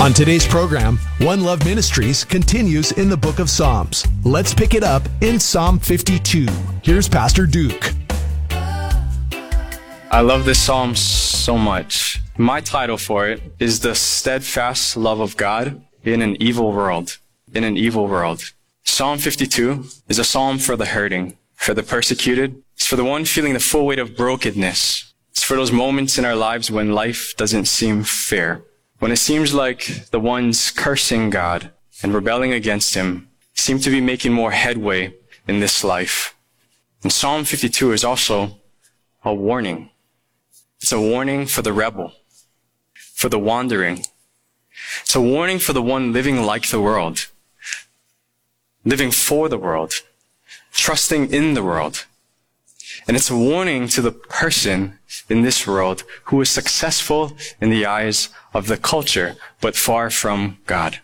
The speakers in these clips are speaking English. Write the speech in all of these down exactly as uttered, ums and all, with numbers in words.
On today's program, One Love Ministries continues in the book of Psalms. Let's pick it up in Psalm fifty-two. Here's Pastor Duke. I love this psalm so much. My title for it is The Steadfast Love of God in an Evil World. In an Evil World. Psalm fifty-two is a psalm for the hurting, for the persecuted. It's for the one feeling the full weight of brokenness. It's for those moments in our lives when life doesn't seem fair. When it seems like the ones cursing God and rebelling against Him seem to be making more headway in this life. And Psalm fifty-two is also a warning. It's a warning for the rebel, for the wandering. It's a warning for the one living like the world, living for the world, trusting in the world. And it's a warning to the person in this world who is successful in the eyes of the culture, but far from God.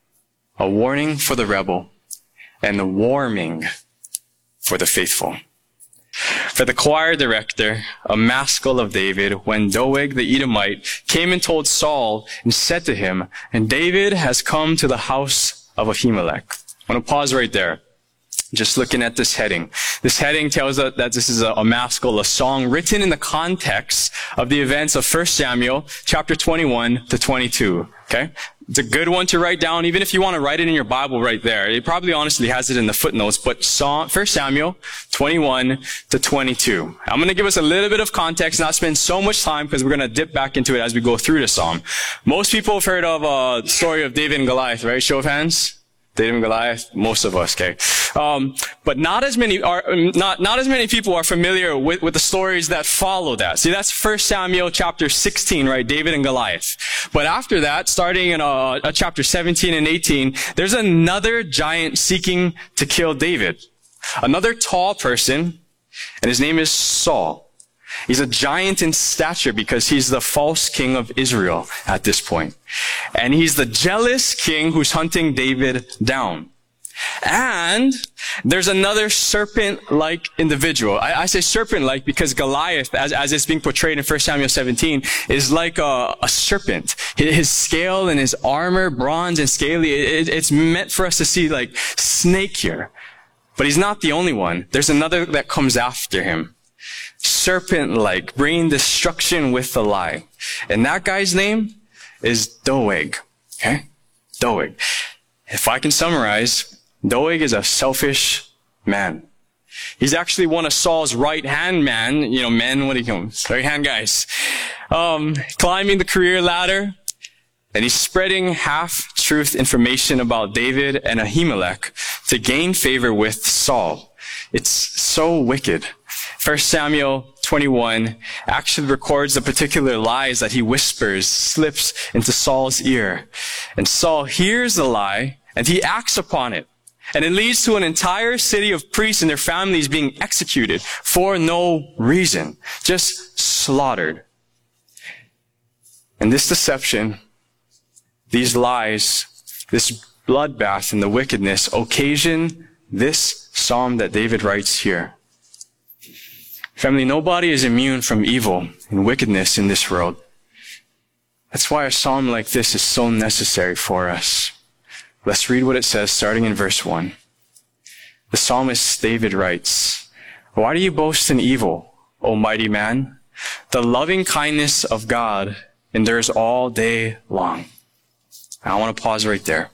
A warning for the rebel and a warming for the faithful. For the choir director, a maskil of David, when Doeg the Edomite came and told Saul and said to him, "And David has come to the house of Ahimelech." I want to pause right there. Just looking at this heading. This heading tells us that this is a, a maskil, a song written in the context of the events of First Samuel chapter twenty-one to twenty-two. Okay? It's a good one to write down, even if you want to write it in your Bible right there. It probably honestly has it in the footnotes, but First Samuel twenty-one to twenty-two. I'm going to give us a little bit of context, not spend so much time because we're going to dip back into it as we go through the psalm. Most people have heard of uh, the story of David and Goliath, right? Show of hands. David and Goliath, most of us, okay. Um, but not as many are, not, not as many people are familiar with, with the stories that follow that. See, that's First Samuel chapter sixteen, right? David and Goliath. But after that, starting in, uh, uh, chapter seventeen and eighteen, there's another giant seeking to kill David. Another tall person, and his name is Saul. He's a giant in stature because he's the false king of Israel at this point. And he's the jealous king who's hunting David down. And there's another serpent-like individual. I, I say serpent-like because Goliath, as, as it's being portrayed in First Samuel seventeen, is like a, a serpent. His scale and his armor, bronze and scaly, it, it's meant for us to see like snake here. But he's not the only one. There's another that comes after him. Serpent-like, bringing destruction with a lie. And that guy's name is Doeg. Okay? Doeg. If I can summarize, Doeg is a selfish man. He's actually one of Saul's right-hand man. You know, men, what do you call them? Right-hand guys. Um, climbing the career ladder. And he's spreading half-truth information about David and Ahimelech to gain favor with Saul. It's so wicked. First Samuel twenty-one actually records the particular lies that he whispers, slips into Saul's ear. And Saul hears the lie, and he acts upon it. And it leads to an entire city of priests and their families being executed for no reason, just slaughtered. And this deception, these lies, this bloodbath and the wickedness occasion this psalm that David writes here. Family, nobody is immune from evil and wickedness in this world. That's why a psalm like this is so necessary for us. Let's read what it says, starting in verse one. The psalmist David writes, "Why do you boast in evil, O mighty man? The loving kindness of God endures all day long." I want to pause right there.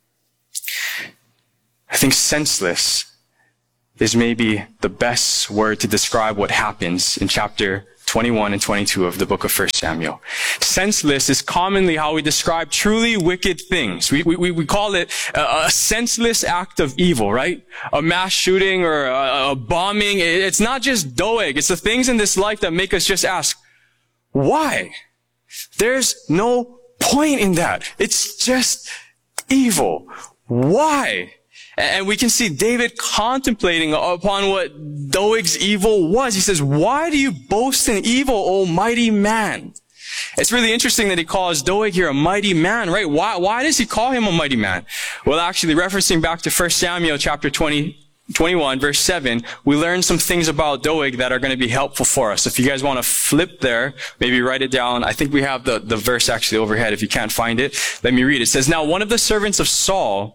I think senseless is maybe the best word to describe what happens in chapter twenty-one and twenty-two of the book of First Samuel. Senseless is commonly how we describe truly wicked things. We, we, we call it a, a senseless act of evil, right? A mass shooting or a, a bombing. It's not just Doeg. It's the things in this life that make us just ask, why? There's no point in that. It's just evil. Why? And we can see David contemplating upon what Doeg's evil was. He says, "Why do you boast in evil, O mighty man?" It's really interesting that he calls Doeg here a mighty man, right? Why, why does he call him a mighty man? Well, actually, referencing back to First Samuel chapter twenty, twenty-one, verse seven, we learn some things about Doeg that are going to be helpful for us. If you guys want to flip there, maybe write it down. I think we have the, the verse actually overhead. If you can't find it, let me read it. It says, now one of the servants of Saul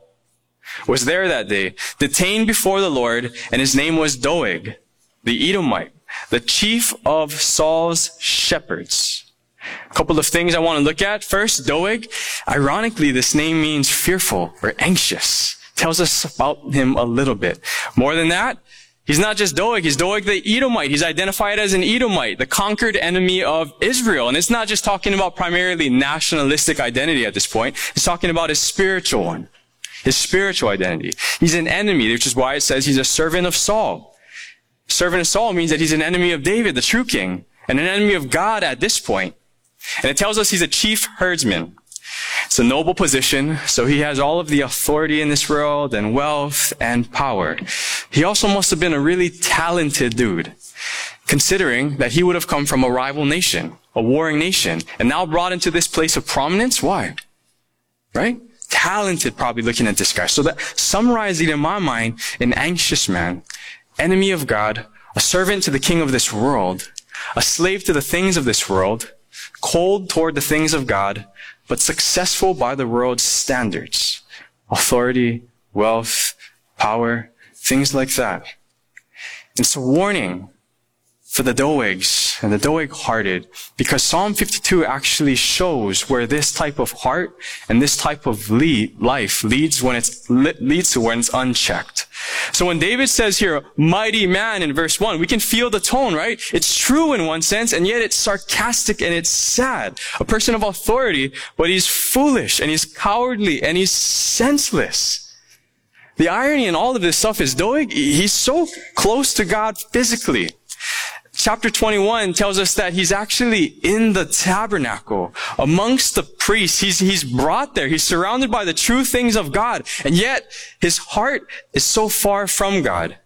was there that day, detained before the Lord, and his name was Doeg, the Edomite, the chief of Saul's shepherds. A couple of things I want to look at. First, Doeg. Ironically, this name means fearful or anxious. Tells us about him a little bit. More than that, he's not just Doeg, he's Doeg the Edomite. He's identified as an Edomite, the conquered enemy of Israel. And it's not just talking about primarily nationalistic identity at this point. It's talking about his spiritual one, his spiritual identity. He's an enemy, which is why it says he's a servant of Saul. Servant of Saul means that he's an enemy of David, the true king, and an enemy of God at this point. And it tells us he's a chief herdsman. It's a noble position, so he has all of the authority in this world and wealth and power. He also must have been a really talented dude, considering that he would have come from a rival nation, a warring nation, and now brought into this place of prominence. Why? Right? Talented, probably looking at this guy. So that summarizing in my mind, an anxious man, enemy of God, a servant to the king of this world, a slave to the things of this world, cold toward the things of God, but successful by the world's standards. Authority, wealth, power, things like that. It's a warning for the Doegs and the Doeg-hearted, because Psalm fifty-two actually shows where this type of heart and this type of lead, life leads when it's leads to when it's unchecked. So when David says here, mighty man in verse one, we can feel the tone, right? It's true in one sense, and yet it's sarcastic and it's sad. A person of authority, but he's foolish and he's cowardly and he's senseless. The irony in all of this stuff is Doeg, he's so close to God physically. Chapter twenty-one tells us that he's actually in the tabernacle amongst the priests. He's, he's brought there. He's surrounded by the true things of God. And yet his heart is so far from God.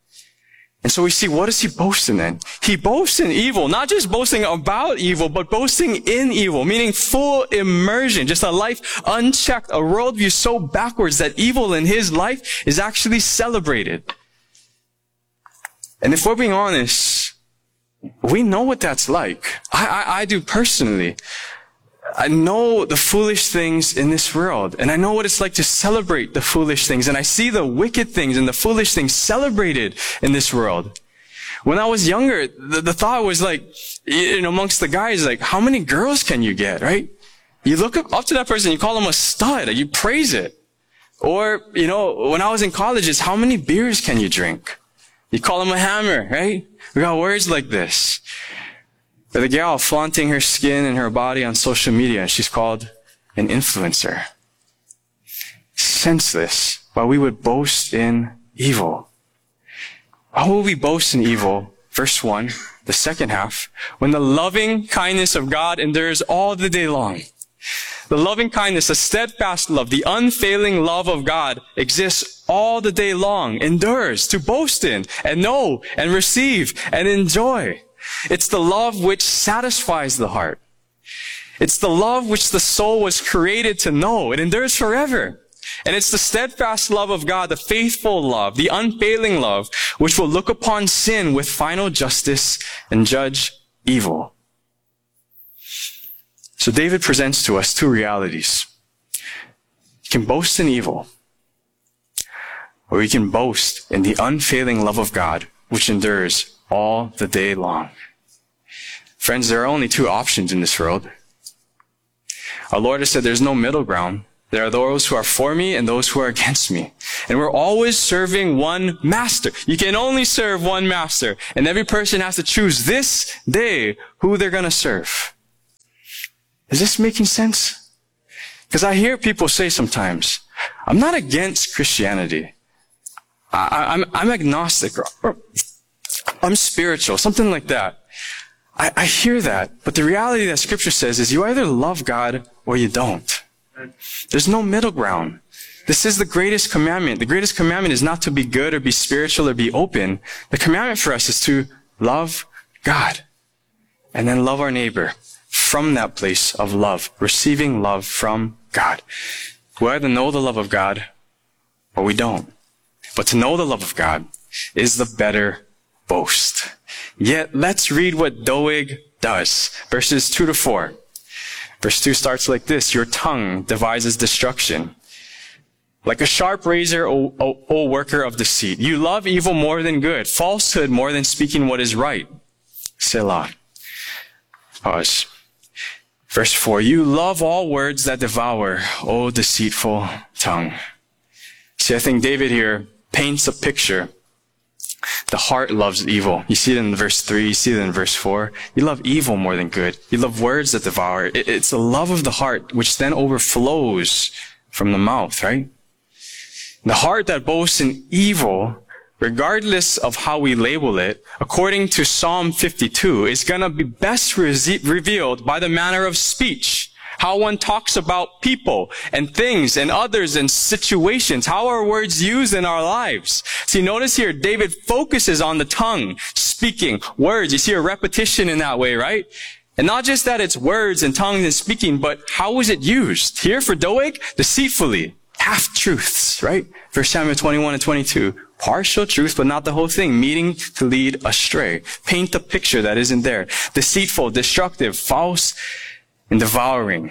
And so we see, what does he boast in then? He boasts in evil, not just boasting about evil, but boasting in evil, meaning full immersion, just a life unchecked, a worldview so backwards that evil in his life is actually celebrated. And if we're being honest, we know what that's like. I, I, I do personally. I know the foolish things in this world, and I know what it's like to celebrate the foolish things, and I see the wicked things and the foolish things celebrated in this world. When I was younger, the, the thought was like, you know, amongst the guys, like, how many girls can you get, right? You look up, up to that person, you call them a stud, you praise it. Or, you know, when I was in college, it's how many beers can you drink? You call them a hammer, right? We got words like this. But the gal flaunting her skin and her body on social media, she's called an influencer. Senseless, while we would boast in evil. Why will we boast in evil? Verse one, the second half, when the loving kindness of God endures all the day long. The loving kindness, the steadfast love, the unfailing love of God exists all the day long, endures to boast in and know and receive and enjoy. It's the love which satisfies the heart. It's the love which the soul was created to know. It endures forever. And it's the steadfast love of God, the faithful love, the unfailing love, which will look upon sin with final justice and judge evil. So David presents to us two realities. You can boast in evil, or you can boast in the unfailing love of God, which endures all the day long. Friends, there are only two options in this world. Our Lord has said there's no middle ground. There are those who are for me and those who are against me. And we're always serving one master. You can only serve one master. And every person has to choose this day who they're going to serve. Is this making sense? Because I hear people say sometimes, I'm not against Christianity. I, I'm, I'm agnostic. Or, or I'm spiritual. Something like that. I, I hear that. But the reality that Scripture says is you either love God or you don't. There's no middle ground. This is the greatest commandment. The greatest commandment is not to be good or be spiritual or be open. The commandment for us is to love God and then love our neighbor from that place of love, receiving love from God. We either know the love of God or we don't. But to know the love of God is the better boast. Yet let's read what Doeg does. Verses two to four. Verse two starts like this. Your tongue devises destruction. Like a sharp razor, O, o, o worker of deceit. You love evil more than good, falsehood more than speaking what is right. Selah. Pause. Verse four. You love all words that devour, O deceitful tongue. See, I think David here paints a picture. The heart loves evil. You see it in verse three. You see it in verse four. You love evil more than good. You love words that devour. It, it's the love of the heart which then overflows from the mouth, right? The heart that boasts in evil, regardless of how we label it, according to Psalm fifty-two, is going to be best re- revealed by the manner of speech. How one talks about people and things and others and situations. How are words used in our lives? See, notice here, David focuses on the tongue, speaking words. You see a repetition in that way, right? And not just that it's words and tongues and speaking, but how is it used? Here for Doeg, deceitfully, half-truths, right? First Samuel twenty-one and twenty-two. Partial truth, but not the whole thing, meaning to lead astray. Paint a picture that isn't there. Deceitful, destructive, false, and devouring.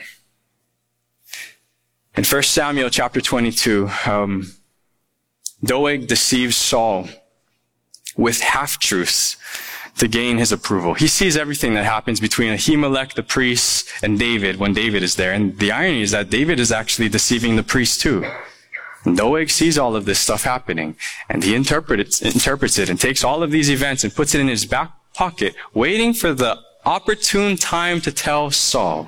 In First Samuel chapter twenty-two, um, Doeg deceives Saul with half-truths to gain his approval. He sees everything that happens between Ahimelech, the priest, and David when David is there. And the irony is that David is actually deceiving the priest too. And Doeg sees all of this stuff happening, and he interprets, interprets it and takes all of these events and puts it in his back pocket, waiting for the opportune time to tell Saul.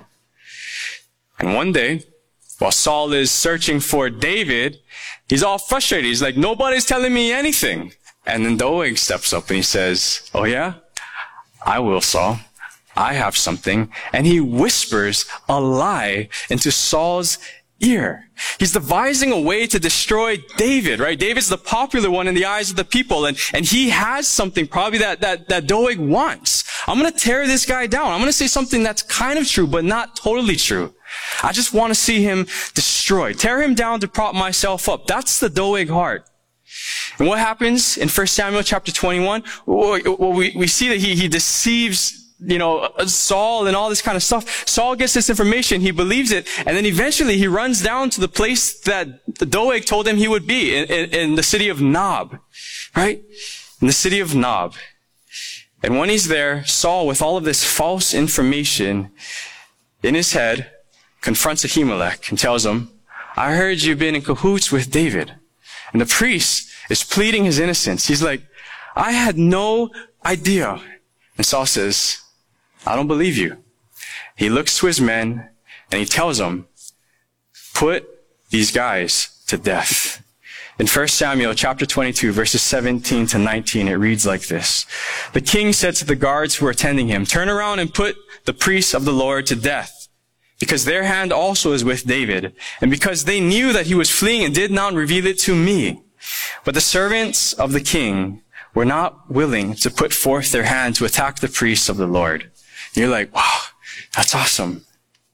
And one day, while Saul is searching for David, he's all frustrated. He's like, nobody's telling me anything. And then Doeg steps up and he says, oh yeah? I will, Saul. I have something. And he whispers a lie into Saul's ear. He's devising a way to destroy David, right? David's the popular one in the eyes of the people, and, and he has something probably that, that, that Doeg wants. I'm gonna tear this guy down. I'm gonna say something that's kind of true, but not totally true. I just want to see him destroyed. Tear him down to prop myself up. That's the Doeg heart. And what happens in First Samuel chapter twenty-one? Well, we, we see that he, he deceives, you know, Saul and all this kind of stuff. Saul gets this information, he believes it, and then eventually he runs down to the place that Doeg told him he would be, in, in, in the city of Nob, right? In the city of Nob. And when he's there, Saul, with all of this false information in his head, confronts Ahimelech and tells him, I heard you've been in cahoots with David. And the priest is pleading his innocence. He's like, I had no idea. And Saul says, I don't believe you. He looks to his men and he tells them, put these guys to death. In First Samuel chapter twenty-two, verses seventeen to nineteen, it reads like this. The king said to the guards who were attending him, turn around and put the priests of the Lord to death, because their hand also is with David, and because they knew that he was fleeing and did not reveal it to me. But the servants of the king were not willing to put forth their hand to attack the priests of the Lord. And you're like, wow, that's awesome.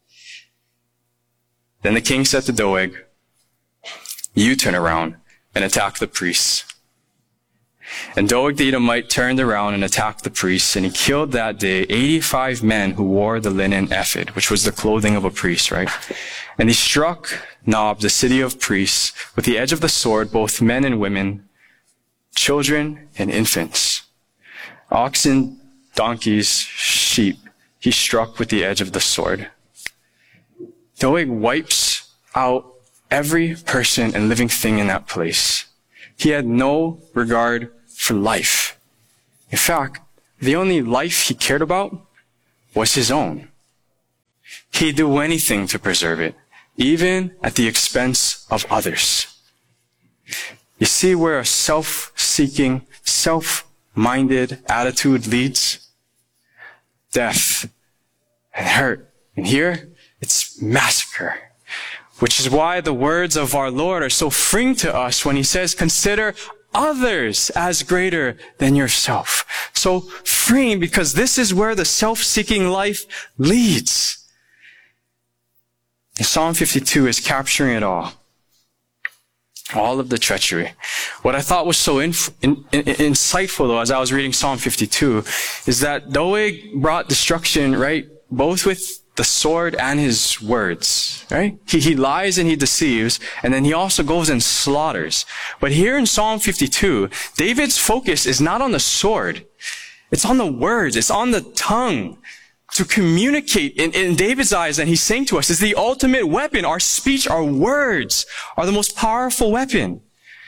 Then the king said to Doeg, you turn around and attack the priests. And Doeg the Edomite turned around and attacked the priests, and he killed that day eighty-five men who wore the linen ephod, which was the clothing of a priest, right? And he struck Nob, the city of priests, with the edge of the sword, both men and women, children and infants, oxen, donkeys, sheep, he struck with the edge of the sword. Doeg wipes out every person and living thing in that place. He had no regard for life. In fact, the only life he cared about was his own. He'd do anything to preserve it, even at the expense of others. You see where a self-seeking, self-minded attitude leads? Death and hurt. And here, it's massacre. Which is why the words of our Lord are so freeing to us when he says, consider others as greater than yourself. So freeing, because this is where the self-seeking life leads. And Psalm fifty-two is capturing it all. All of the treachery. What I thought was so in, in, in, insightful, though, as I was reading Psalm fifty-two, is that Doeg brought destruction, right, both with the sword and his words, right? He, he lies and he deceives, and then he also goes and slaughters. But here in Psalm fifty-two, David's focus is not on the sword. It's on the words. It's on the tongue. To communicate in, in David's eyes, and he's saying to us, is the ultimate weapon. Our speech, our words are the most powerful weapon.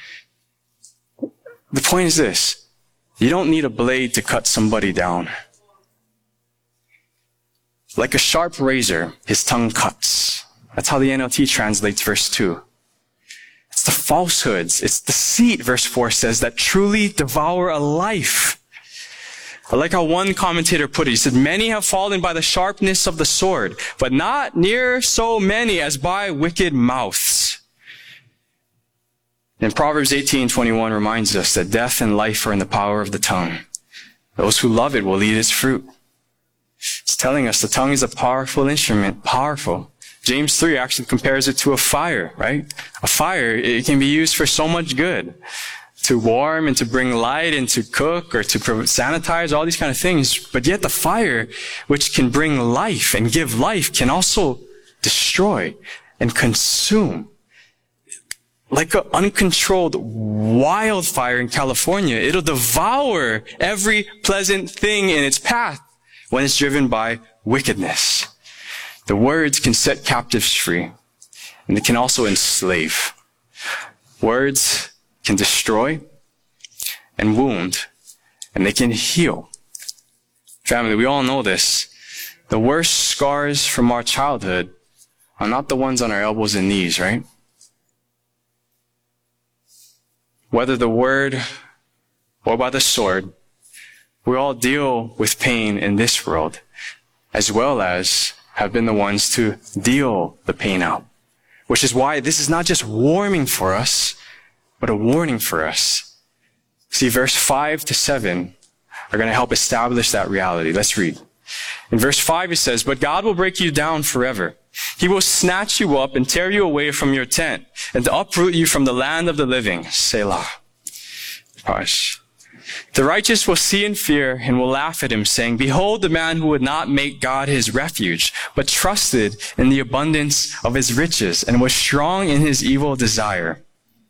The point is this: you don't need a blade to cut somebody down. Like a sharp razor, his tongue cuts. That's how the N L T translates verse two. It's the falsehoods, it's deceit, verse four says, that truly devour a life. I like how one commentator put it. He said, many have fallen by the sharpness of the sword, but not near so many as by wicked mouths. And Proverbs eighteen twenty-one reminds us that death and life are in the power of the tongue. Those who love it will eat its fruit. It's telling us the tongue is a powerful instrument, powerful. James three actually compares it to a fire, right? A fire, it can be used for so much good. To warm and to bring light and to cook or to sanitize, all these kind of things. But yet the fire, which can bring life and give life, can also destroy and consume. Like an uncontrolled wildfire in California, it'll devour every pleasant thing in its path when it's driven by wickedness. The words can set captives free, and they can also enslave. Words can destroy and wound, and they can heal. Family, we all know this. The worst scars from our childhood are not the ones on our elbows and knees, right? Whether the word or by the sword, we all deal with pain in this world, as well as have been the ones to deal the pain out. Which is why this is not just warming for us, but a warning for us. See, verse five to seven are going to help establish that reality. Let's read. In verse five it says, but God will break you down forever. He will snatch you up and tear you away from your tent and to uproot you from the land of the living. Selah. Pause. The righteous will see and fear and will laugh at him, saying, behold the man who would not make God his refuge, but trusted in the abundance of his riches and was strong in his evil desire.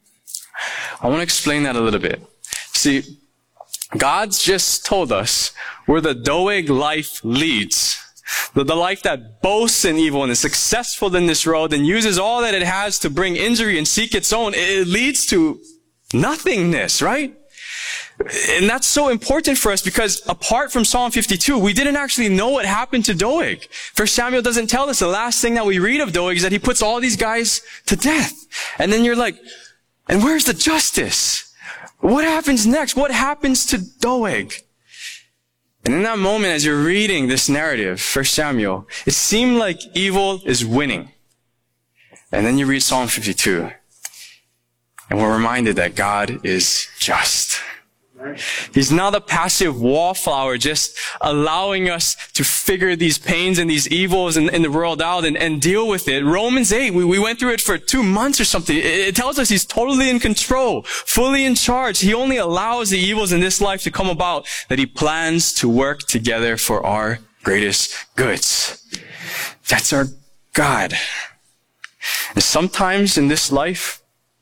I want to explain that a little bit. See, God's just told us where the Doeg life leads. The, the life that boasts in evil and is successful in this road and uses all that it has to bring injury and seek its own. It leads to nothingness, right? And that's so important for us because apart from Psalm fifty-two, we didn't actually know what happened to Doeg. First Samuel doesn't tell us. The last thing that we read of Doeg is that he puts all these guys to death. And then you're like, and where's the justice? What happens next? What happens to Doeg? And in that moment, as you're reading this narrative, First Samuel, it seemed like evil is winning. And then you read Psalm fifty-two, and we're reminded that God is just. He's not a passive wallflower just allowing us to figure these pains and these evils in, in the world out and, and deal with it. Romans eight, we, we went through it for two months or something. It, it tells us he's totally in control, fully in charge. He only allows the evils in this life to come about that he plans to work together for our greatest goods. That's our God. And sometimes in this life,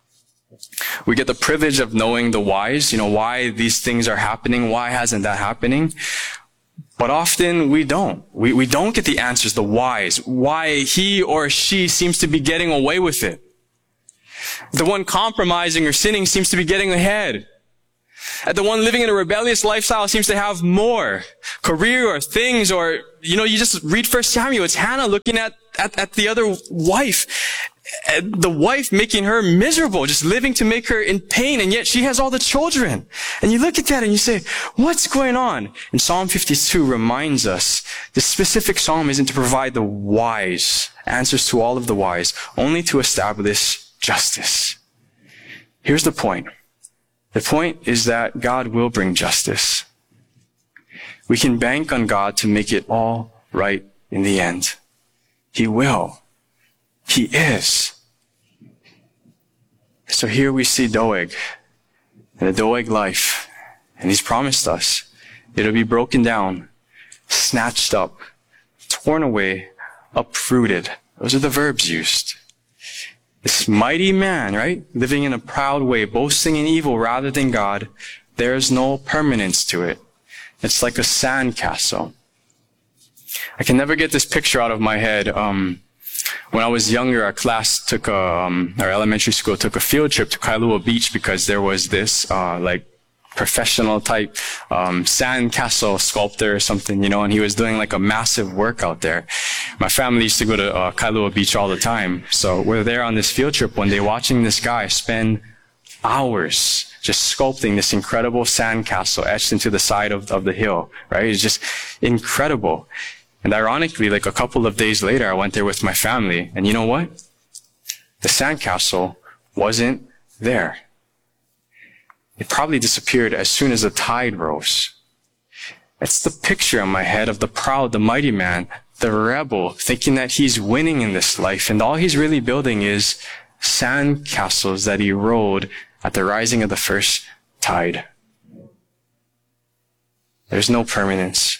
we get the privilege of knowing the whys, you know, why these things are happening, why hasn't that happening? But often we don't. We, we don't get the answers, the whys, why he or she seems to be getting away with it. The one compromising or sinning seems to be getting ahead. And the one living in a rebellious lifestyle seems to have more career or things, or, you know, you just read First Samuel. It's Hannah looking at, at, at the other wife. The wife making her miserable, just living to make her in pain, and yet she has all the children. And you look at that and you say, what's going on? And Psalm fifty-two reminds us the specific psalm isn't to provide the whys, answers to all of the whys, only to establish justice. Here's the point. The point is that God will bring justice. We can bank on God to make it all right in the end. He will. He is. So here we see Doeg and the Doeg life. And he's promised us it'll be broken down, snatched up, torn away, uprooted. Those are the verbs used. This mighty man, right? Living in a proud way, boasting in evil rather than God. There's no permanence to it. It's like a sandcastle. I can never get this picture out of my head. Um, when I was younger, our class took a, um, our elementary school took a field trip to Kailua Beach because there was this, uh, like, professional type, um, sandcastle sculptor or something, you know, and he was doing like a massive work out there. My family used to go to, uh, Kailua Beach all the time. So we're there on this field trip one day watching this guy spend hours just sculpting this incredible sandcastle etched into the side of, of the hill, right? It's just incredible. And ironically, like a couple of days later, I went there with my family, and you know what? The sandcastle wasn't there. It probably disappeared as soon as the tide rose. That's the picture in my head of the proud, the mighty man, the rebel, thinking that he's winning in this life, and all he's really building is sandcastles that he rode at the rising of the first tide. There's no permanence.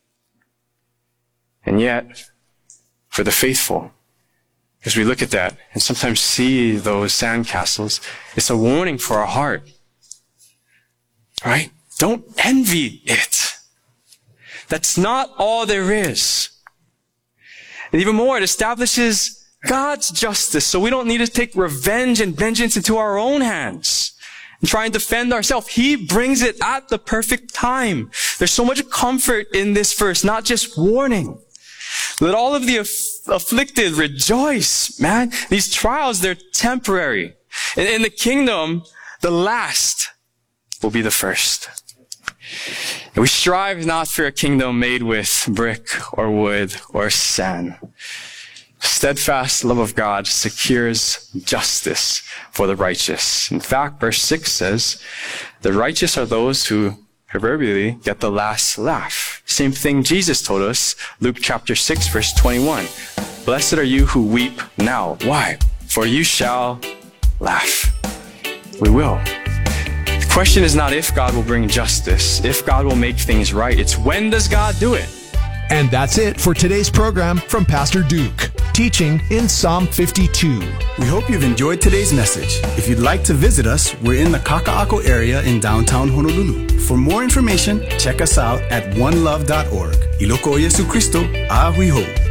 And yet, for the faithful, as we look at that and sometimes see those sandcastles, it's a warning for our heart. Right? Don't envy it. That's not all there is. And even more, it establishes God's justice, so we don't need to take revenge and vengeance into our own hands and try and defend ourselves. He brings it at the perfect time. There's so much comfort in this verse, not just warning. Let all of the aff- afflicted rejoice, man. These trials, they're temporary. In, in the kingdom, the last will be the first. And we strive not for a kingdom made with brick or wood or sand. Steadfast love of God secures justice for the righteous. In fact, verse six says, the righteous are those who proverbially get the last laugh. Same thing Jesus told us, Luke chapter six, verse twenty-one. Blessed are you who weep now. Why? For you shall laugh. We will. The question is not if God will bring justice, if God will make things right. It's when does God do it? And that's it for today's program from Pastor Duke, teaching in Psalm fifty-two. We hope you've enjoyed today's message. If you'd like to visit us, we're in the Kaka'ako area in downtown Honolulu. For more information, check us out at one love dot org. Iloko o Yesu Cristo, ahui ho.